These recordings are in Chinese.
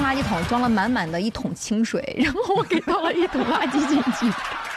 垃圾桶装了满满的一桶清水，然后我给倒了一桶垃圾进去。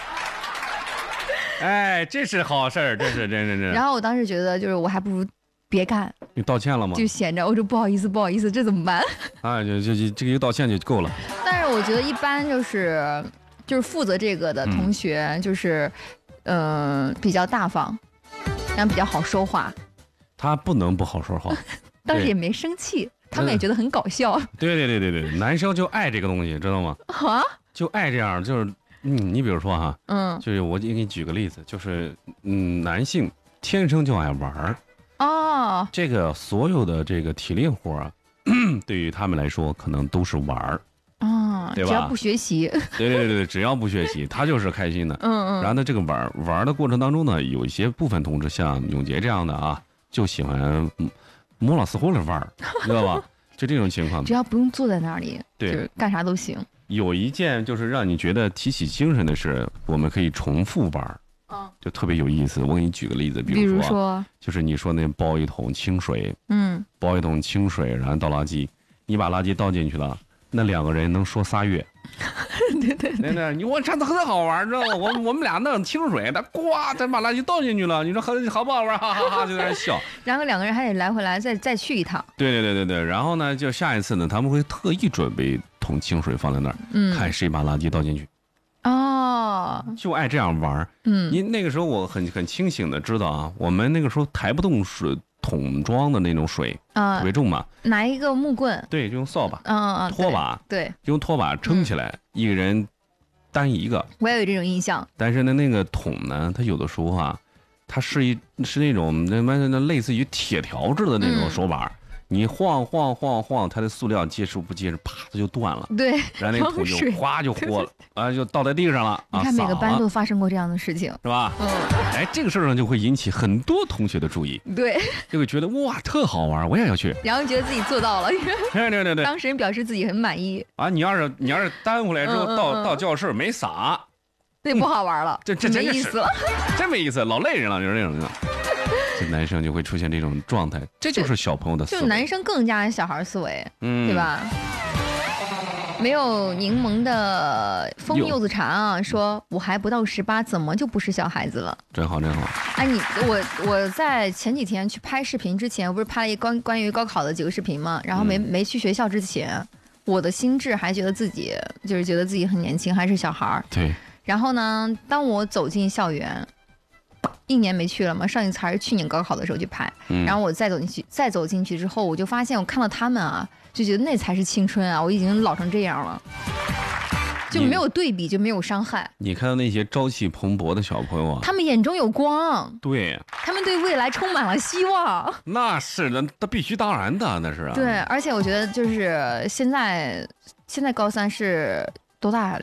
哎，这是好事儿，这是。 然后我当时觉得，就是我还不如别干。 你道歉了吗？ 就闲着，我说不好意思，这怎么办？ 啊，就这个一个道歉就够了。 但是我觉得一般就是负责这个的同学，就是比较大方，然后比较好说话。 他不能不好说话， 当时也没生气，他们也觉得很搞笑。 对，男生就爱这个东西，知道吗？ 啊， 就爱这样，就是你比如说哈，就是我给你举个例子，就是男性天生就爱玩儿。 哦， 这个所有的这个体力活啊，对于他们来说可能都是玩儿。对吧？ 只要不学习， 对，只要不学习，他就是开心的。然后呢，这个玩的过程当中呢，有一些部分同志像永杰这样的啊，就喜欢摸老死活的玩，知道吧？就这种情况， 只要不用坐在那里， 对， 就是干啥都行。 有一件就是让你觉得提起精神的事，我们可以重复玩，就特别有意思。我给你举个例子，比如说，就是你说那包一桶清水，包一桶清水，然后倒垃圾，你把垃圾倒进去了。那2个人能说仨月，对，我这很好玩，知道吗？我们俩弄清水，他呱，咱把垃圾倒进去了，你说好不好玩？哈哈哈，就在那笑。 然后2个人还得来回来再去一趟。 对，然后呢，就下一次呢，他们会特意准备桶清水放在那儿，看谁把垃圾倒进去。 哦， 就爱这样玩。因那个时候我很清醒的知道啊，我们那个时候抬不动水。桶装的那种水特别重嘛， 拿一个木棍， 对，就用扫把，拖把， 对， 用拖把撑起来，一个人担一个。 我也有这种印象。 但是呢，那个桶呢，它有的时候啊，它是那种那类似于铁条制的那种手把。你晃，它的塑料结实不结实，啪，它就断了。 对， 然后那个桶就哗就豁了，就倒在地上了。 你看每个班都发生过这样的事情， 是吧？哎，这个事儿呢就会引起很多同学的注意， 对， 就会觉得哇特好玩，我也要去， 然后觉得自己做到了， 对， 当事人表示自己很满意啊。你要是担回来之后到教室没撒， 那不好玩了， 这没意思了， 真没意思，老累人了，就是那种。这男生就会出现这种状态，这就是小朋友的思维。 就男生更加小孩思维，对吧？没有柠檬的风柚子茶啊，说我还不到18，怎么就不是小孩子了？ 真好。 哎，我在前几天去拍视频之前，我不是拍了一关于高考的几个视频嘛？然后没去学校之前，我的心智还觉得自己很年轻，还是小孩。 对。 然后呢，当我走进校园。1年没去了嘛，上一次还是去年高考的时候去拍，然后我再走进去之后，我就发现我看到他们啊，就觉得那才是青春啊！我已经老成这样了，就没有对比，就没有伤害。 你看到那些朝气蓬勃的小朋友啊， 他们眼中有光， 对， 他们对未来充满了希望。 那是的，那必须当然的，那是啊。 对，而且我觉得就是现在高3是多大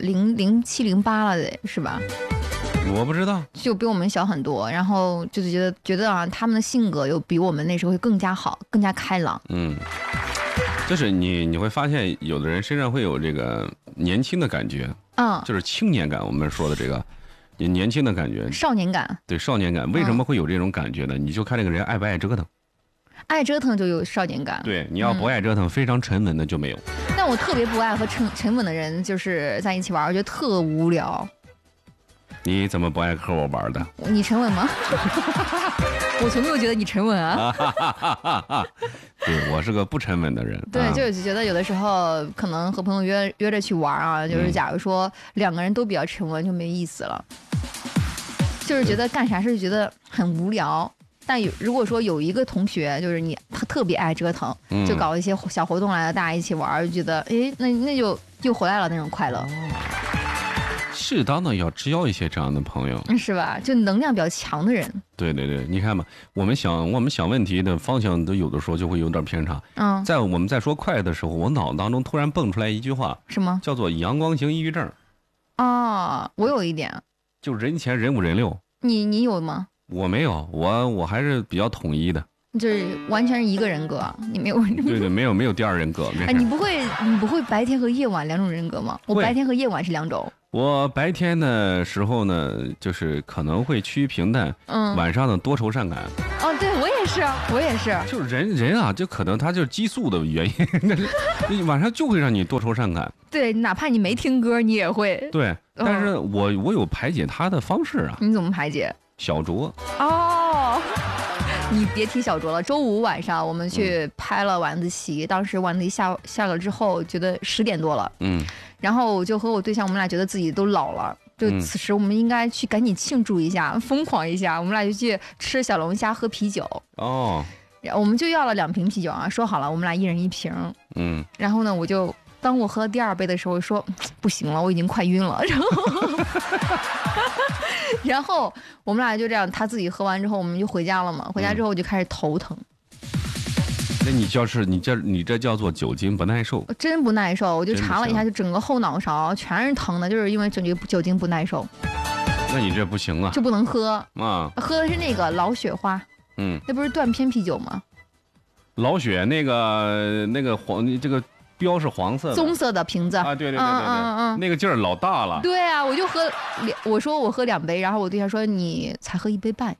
？07、08了得是吧？ 我不知道， 就比我们小很多，然后就是觉得啊，他们的性格又比我们那时候会更加好，更加开朗。 就是你会发现，有的人身上会有这个年轻的感觉，就是青年感。我们说的这个年轻的感觉， 少年感。 对，少年感。为什么会有这种感觉呢？你就看这个人爱不爱折腾， 爱折腾就有少年感。 对，你要不爱折腾，非常沉稳的就没有。 但我特别不爱和沉稳的人就是在一起玩，我觉得特无聊。 你怎么不爱和我玩的？ 你沉稳吗？我从没有觉得你沉稳啊。 对，我是个不沉稳的人。 对，就觉得有的时候可能和朋友约着去玩啊，就是假如说2个人都比较沉稳，就没意思了。就是觉得干啥事就觉得很无聊。但如果说有一个同学，就是他特别爱折腾，就搞一些小活动来了，大家一起玩，就觉得哎，那就又回来了那种快乐。 适当的要交一些这样的朋友， 是吧？就能量比较强的人。 对，你看嘛，我们想问题的方向都有的时候就会有点偏差。在我们在说快的时候，我脑当中突然蹦出来一句话， 什么？ 叫做阳光型抑郁症。 我有一点， 就人前人五人六。 你有吗？ 我没有，我还是比较统一的。 就是完全是一个人格，你没有。 对，没有第二人格。 哎，你不会白天和夜晚2种人格吗？我白天和夜晚是2种。 我白天的时候呢，就是可能会趋于平淡，晚上呢多愁善感。 对，我也我也是。 就是人啊，就可能他就是激素的原因，晚上就会让你多愁善感。 对，哪怕你没听歌，你也会。 对，但是我有排解他的方式啊。 你怎么排解？ 小酌。 哦。你别提小酌了。周5晚上我们去拍了晚自习，当时晚自习下了之后，觉得10点多了。然后我就和我对象，我们俩觉得自己都老了，就此时我们应该去赶紧庆祝一下，疯狂一下。我们俩就去吃小龙虾，喝啤酒。哦。我们就要了2瓶啤酒啊，说好了我们俩1人1瓶。然后呢，当我喝了第2杯的时候，说不行了，我已经快晕了。然后我们俩就这样，他自己喝完之后，我们就回家了嘛。回家之后我就开始头疼。 那你这叫做酒精不耐受？ 真不耐受，我就查了一下，就整个后脑勺全是疼的，就是因为酒精不耐受。 那你这不行啊， 就不能喝啊。喝的是那个老雪花，那不是断片啤酒吗？老雪那个黄这个。标是黄色的， 棕色的瓶子啊，对，那个劲儿老大了。 对啊，我就我说我喝2杯，然后我对象说你才喝1杯半。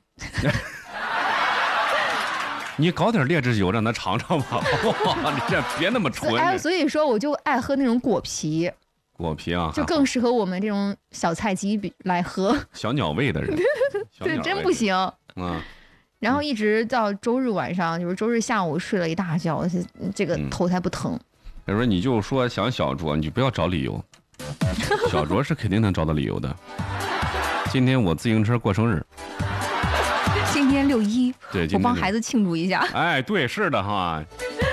你搞点劣质酒让他尝尝吧，好不好？你这别那么纯。 哎，所以说我就爱喝那种果啤。 果啤啊， 就更适合我们这种小菜鸡来喝。 小鸟胃的人， 对，真不行。然后一直到周日晚上，就是周日下午睡了一大觉，这个头才不疼。 他说：“你就说想小酌，你就不要找理由。小酌是肯定能找到理由的。今天我自行车过生日， 今天6·1， 对， 我帮孩子庆祝一下。 哎，对，是的哈。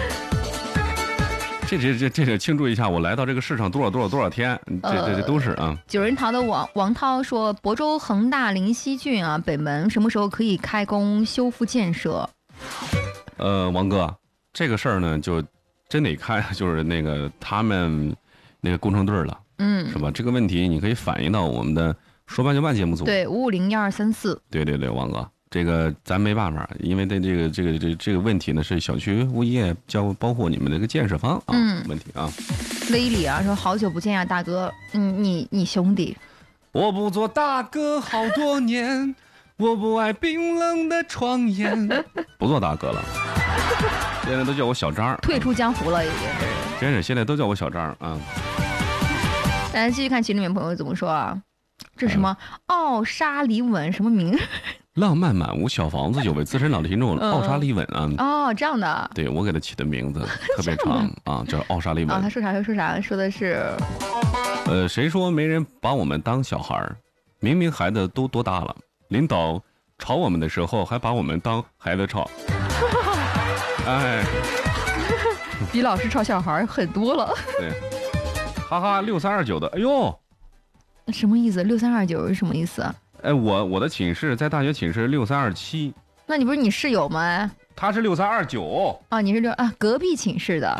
这庆祝一下，我来到这个世上多少天，这都是啊。 九人桃的王涛说，亳州恒大灵溪郡啊北门什么时候可以开工修复建设？ 王哥，这个事儿呢就。”真得看，就是那个他们那个工程队了，是吧？这个问题你可以反映到我们的说办就办节目组， 对5501234。 对，王哥，这个咱没办法，因为这个问题呢是小区物业包括你们这个建设方啊问题啊。 威里啊说好久不见呀，大哥，你兄弟， 我不做大哥好多年，我不爱冰冷的床沿，不做大哥了。现在都叫我小张， 退出江湖了已经。 真是现在都叫我小张啊。 大家继续看群里面朋友怎么说啊？这是什么奥沙里吻什么名？ 浪漫满屋小房子有位资深老听众奥沙利吻啊。 哦，这样的。 对，我给他起的名字特别长啊，叫奥沙利吻。 他说啥？说的是， 谁说没人把我们当小孩？明明孩子都多大了，领导吵我们的时候还把我们当孩子吵。哎， 比老师吵小孩很多了。 对，哈哈，6329的，哎呦， 什么意思？6329是什么意思啊？ 哎，我的寝室在大学寝室6327。 那你不是你室友吗？ 他是6329。 啊，你是隔壁寝室的。 对。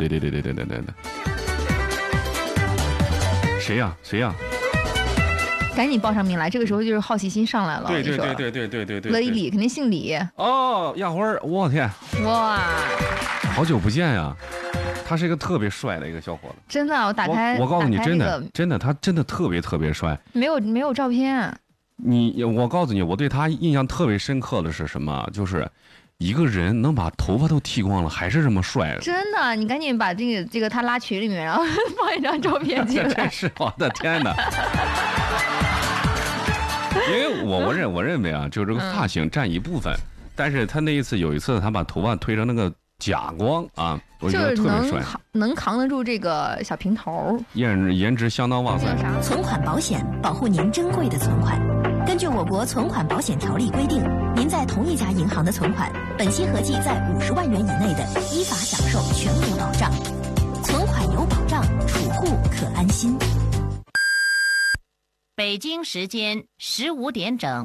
谁呀？ 赶紧报上名来，这个时候就是好奇心上来了。 对。 李肯定姓李。 哦，亚辉儿，我天！ 哇， 好久不见呀！他是一个特别帅的一个小伙子。 真的，我打开， 我告诉你，真的，他真的特别帅。 没有照片。 我告诉你，我对他印象特别深刻的是什么？就是一个人能把头发都剃光了，还是这么帅。真的，你赶紧把这个他拉群里面，然后放一张照片进来。 真是我的天哪！因为我认为啊，就是这个发型占一部分，但是他有一次他把头发推成那个假光啊，我觉得特别帅， 能扛得住这个小平头， 颜值相当旺盛。 存款保险保护您珍贵的存款。根据我国存款保险条例规定，您在同一家银行的存款，本期合计在50万元以内的，依法享受全额保障。存款有保障，储户可安心。 北京时间15点整。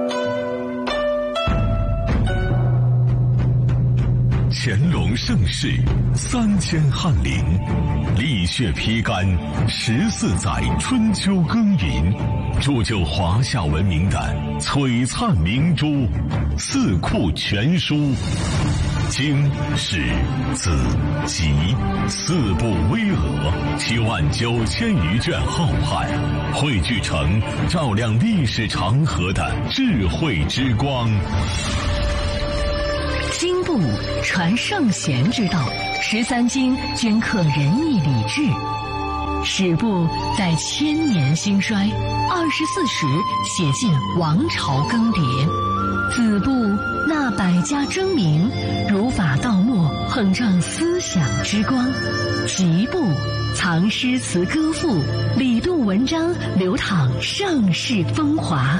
乾隆盛世3000翰林，历血披肝14载春秋耕耘，铸就华夏文明的璀璨明珠《四库全书》。经史子集4部巍峨79000余卷浩瀚，汇聚成照亮历史长河的智慧之光。 经部传圣贤之道，13经镌刻仁义礼智。史部载千年兴衰，24史写尽王朝更迭。子部纳百家争鸣，儒法道墨横仗思想之光。集部藏诗词歌赋，理度文章，流淌盛世风华。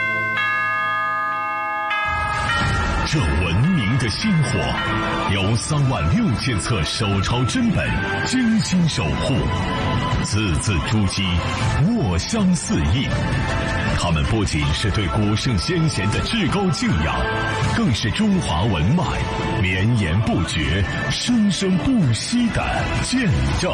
这文明的薪火，由36000册手抄真本精心守护，字字珠玑，握香四溢。他们不仅是对古圣先贤的至高敬仰，更是中华文脉绵延不绝、生生不息的见证。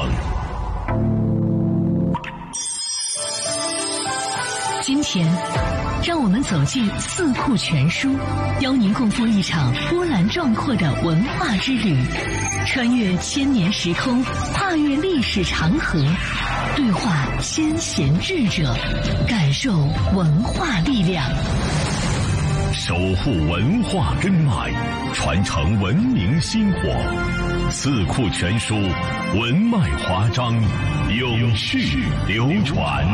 今天，让我们走进《四库全书》，邀您共赴一场波澜壮阔的文化之旅，穿越千年时空，跨越历史长河，对话先贤智者，感受文化力量， 守护文化根脉，传承文明薪火。《四库全书》文脉华章，永续流传。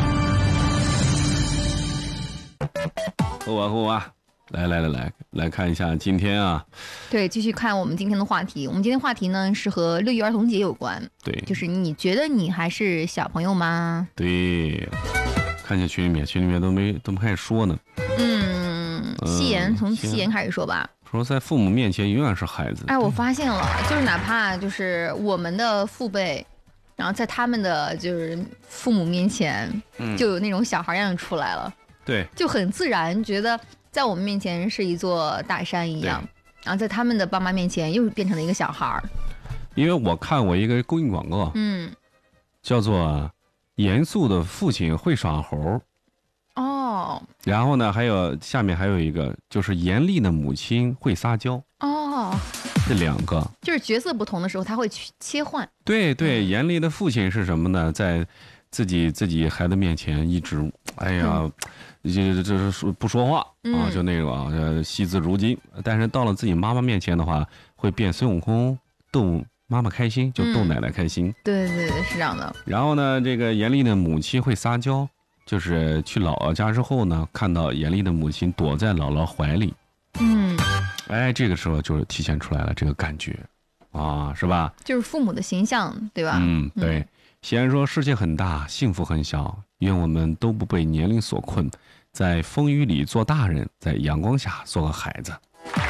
后啊，来看一下今天啊。 对，继续看我们今天的话题。我们今天话题呢是和6一儿童节有关。 对， 就是你觉得你还是小朋友吗？ 对，看见群里面都没开始说呢。 从戏言开始说吧。 说在父母面前永远是孩子。 哎，我发现了，就是哪怕就是我们的父辈，然后在他们的就是父母面前，就有那种小孩样出来了。 对， 就很自然，觉得在我们面前是一座大山一样，然后在他们的爸妈面前又变成了一个小孩儿。 因为我看过一个公益广告，叫做“严肃的父亲会耍猴”。 哦。 然后呢，下面还有一个，就是严厉的母亲会撒娇。 哦。 这两个就是角色不同的时候，他会切换。 对，严厉的父亲是什么呢？在自己孩子面前一直，哎呀。这是不说话啊，就那种啊，惜字如金。但是到了自己妈妈面前的话，会变孙悟空，逗妈妈开心，就逗奶奶开心。 对，是这样的。 然后呢，这个严厉的母亲会撒娇，就是去姥姥家之后呢，看到严厉的母亲躲在姥姥怀里，哎，这个时候就体现出来了这个感觉，啊，是吧？ 就是父母的形象，对吧？ 对。西安说：“世界很大，幸福很小，愿我们都不被年龄所困，在风雨里做大人，在阳光下做个孩子。”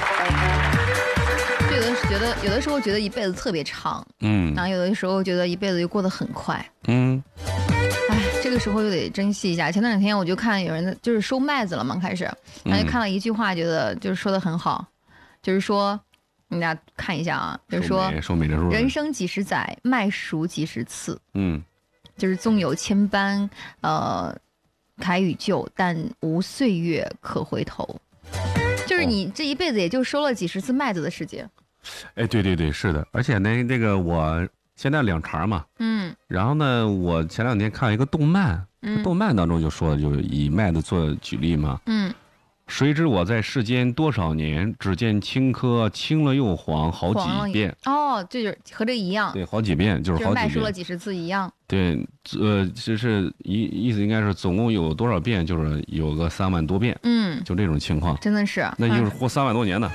有的时候觉得一辈子特别长，然后有的时候觉得一辈子又过得很快，这个时候又得珍惜一下。前两天我就看有人就是收麦子了嘛，开始，然后就看了一句话，觉得就是说的很好，就是说。大家看一下啊，就是说人生几十载，麦熟几十次。就是纵有千般开与旧，但无岁月可回头。就是你这一辈子也就收了几十次麦子的时间。 哎，对，是的。而且那个我现在两茬嘛，然后呢，我前两天看了一个动漫，动漫当中就说的，就是以麦子做举例嘛，谁知我在世间多少年，只见青稞青了又黄，好几遍。 哦，这就是和这一样。 对，好几遍，就是好几遍。 麦收了几十次一样。 对，就是意思应该是总共有多少遍，就是有个3万多遍。就这种情况。 真的是。 那就是活3万多年呢。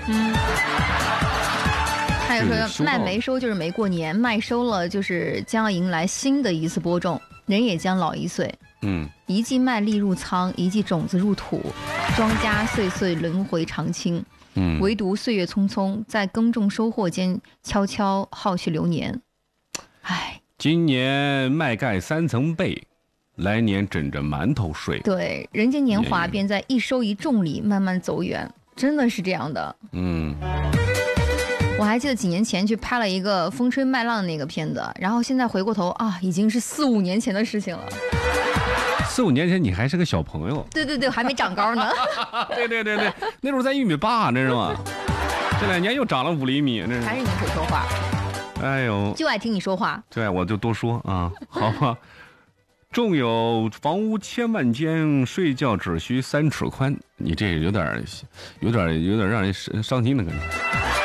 还有说麦没收就是没过年，麦收了就是将要迎来新的一次播种，人也将老1岁。一季麦粒入仓，一季种子入土，庄稼岁岁轮回常青。唯独岁月匆匆，在耕种收获间悄悄耗去流年。唉， 今年麦盖3层被，来年枕着馒头睡。 对，人间年华便在一收一种里慢慢走远，真的是这样的。我还记得几年前去拍了一个风吹麦浪的那个片子，然后现在回过头啊，已经是4、5年前的事情了。 4、5年前你还是个小朋友。 对，还没长高呢。 对，那时候才1.8米，知道吗？这2年又长了5厘米，这是。 还是你会说话。 哎呦， 就爱听你说话。 对，我就多说啊，好吧。纵有房屋千万间，睡觉只需3尺宽。你这有点让人伤心的感觉。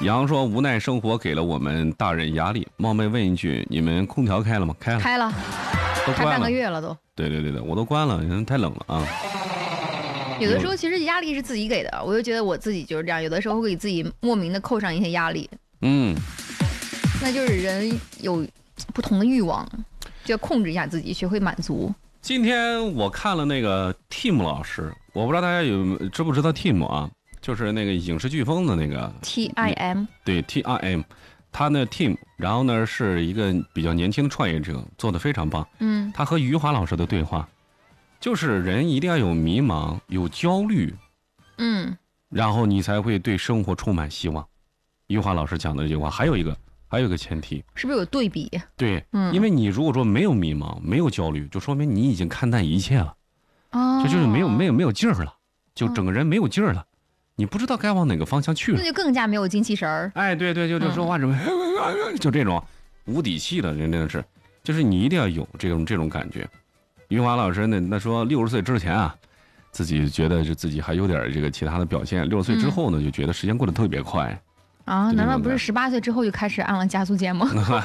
杨说无奈生活给了我们大人压力，冒昧问一句，你们空调开了吗？开了，都关了， 开半个月了都。 对，我都关了，太冷了啊。 有的时候其实压力是自己给的，我就觉得我自己就是这样，有的时候会给自己莫名的扣上一些压力。那就是人有不同的欲望，就要控制一下自己，学会满足。 今天我看了那个 Tim 老师，我不知道大家知不知道 Tim 啊，就是那个影视飓风的那个 TIM， 对 TIM， 他呢 Tim， 然后呢是一个比较年轻的创业者，做得非常棒。他和余华老师的对话，就是人一定要有迷茫，有焦虑，然后你才会对生活充满希望。余华老师讲的这句话，还有一个前提， 是不是有对比？ 对，因为你如果说没有迷茫，没有焦虑，就说明你已经看淡一切了，就是没有劲儿了，就整个人没有劲儿了，你不知道该往哪个方向去了， 那就更加没有精气神儿。 哎，对，就说话就这种无底气的，真的是，就是你一定要有这种感觉。余华老师呢，那说60岁之前啊，自己觉得自己还有点这个其他的表现，60岁之后呢，就觉得时间过得特别快。 难道不是18岁之后就开始按了加速键吗？说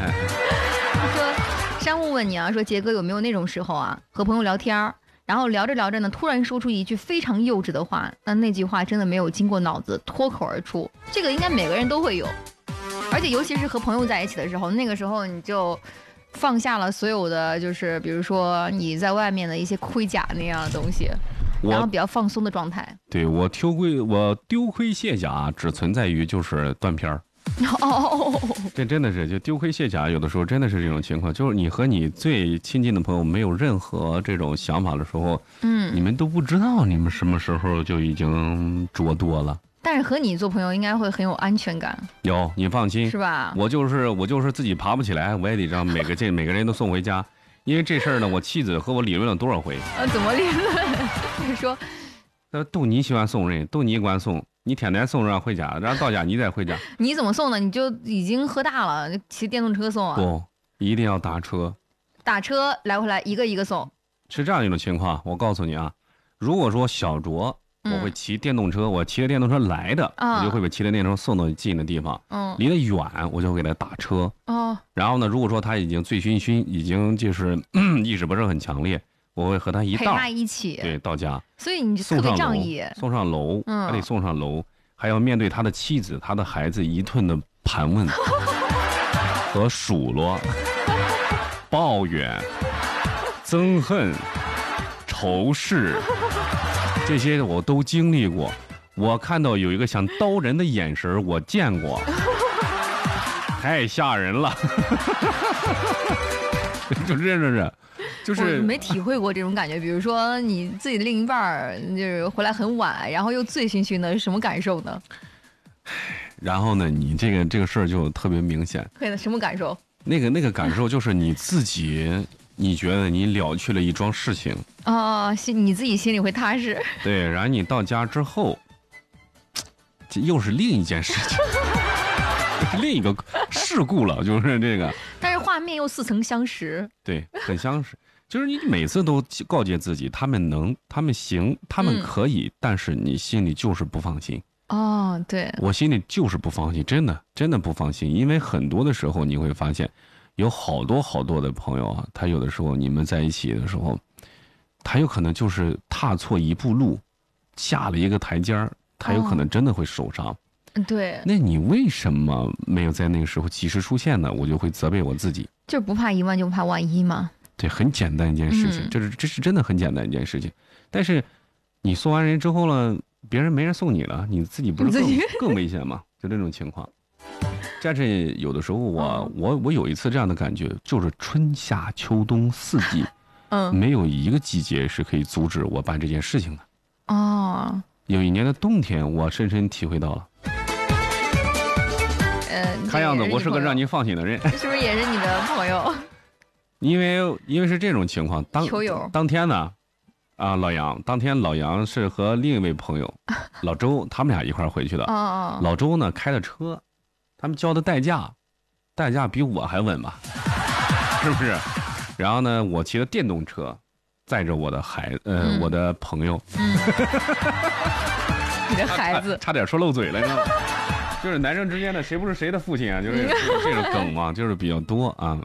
山木问你啊，说杰哥有没有那种时候啊，和朋友聊天，然后聊着聊着呢，突然说出一句非常幼稚的话，那句话真的没有经过脑子脱口而出，这个应该每个人都会有，而且尤其是和朋友在一起的时候，那个时候你就放下了所有的，就是比如说你在外面的一些盔甲那样的东西。然后比较放松的状态。 对，我丢盔卸甲只存在于就是断片儿。这真的是就丢盔卸甲，有的时候真的是这种情况，就是你和你最亲近的朋友没有任何这种想法的时候，你们都不知道你们什么时候就已经着多了。 但是和你做朋友应该会很有安全感。 有，你放心， 是吧？ 我就是自己爬不起来，我也得让每个人都送回家。因为这事儿呢，我妻子和我理论了多少回？ 怎么理论？你说， 都你喜欢送人，都你管送，你天天送人回家，然后到家你再回家。 你怎么送呢？你就已经喝大了，骑电动车送啊？ 不，一定要打车。 打车来回来一个一个送。是这样一种情况，我告诉你啊，如果说小酌。我会骑电动车，我骑着电动车来的，我就会把骑着电动车送到近的地方。离得远，我就会给他打车。然后呢，如果说他已经醉醺醺，已经就是意识不是很强烈，我会和他一道陪他一起， 对，到家。 所以你就特别仗义， 送上楼，还得送上楼，还要面对他的妻子、他的孩子一顿的盘问和数落、抱怨、憎恨、仇视。这些我都经历过，我看到有一个想刀人的眼神，我见过，太吓人了，就是没体会过这种感觉。比如说你自己的另一半就是回来很晚，然后又醉醺醺的，什么感受呢？ 然后呢，你这个事儿就特别明显。 什么感受？ 那个感受就是你自己。你觉得你了却了一桩事情你自己心里会踏实。 对，然后你到家之后，这又是另一件事情，另一个事故了，就是这个。 但是画面又似曾相识。 对，很相识。就是你每次都告诫自己，他们能，他们行，他们可以，但是你心里就是不放心。 对， 我心里就是不放心，真的不放心，因为很多的时候你会发现。有好多的朋友啊，他有的时候你们在一起的时候，他有可能就是踏错一步路，下了一个台阶儿，他有可能真的会受伤。 对。 那你为什么没有在那个时候及时出现呢？我就会责备我自己。 就不怕一万，就怕万一嘛。 对，很简单一件事情，这是真的很简单一件事情。但是你送完人之后了，别人没人送你了，你自己不是更危险吗？就这种情况。但是有的时候我有一次这样的感觉，就是春夏秋冬四季，没有一个季节是可以阻止我办这件事情的。有一年的冬天，我深深体会到了。看样子我是个让你放心的人。 是不是也是你的朋友？ 因为是这种情况， 球友当天呢，老杨是和另一位朋友老周，他们俩一块回去的。老周呢开的车。他们交的代驾比我还稳吧，是不是？然后呢，我骑的电动车，载着我的我的朋友， 你的孩子， 差点说漏嘴了，你知道吗？ 就是男生之间的谁不是谁的父亲啊，就是这种梗嘛，就是比较多啊。